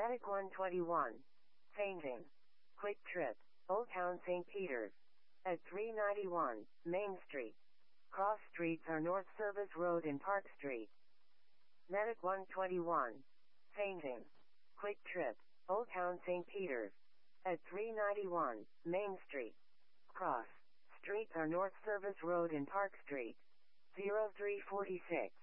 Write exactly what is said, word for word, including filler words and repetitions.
Medic one twenty-one. Fainting. Quick Trip. Old Town Saint Peter's. At three ninety-one Main Street. Cross streets are North Service Road and Park Street. Medic one twenty-one. Fainting. Quick Trip. Old Town Saint Peter's. At three ninety-one Main Street. Cross streets are North Service Road and Park Street. zero three four six.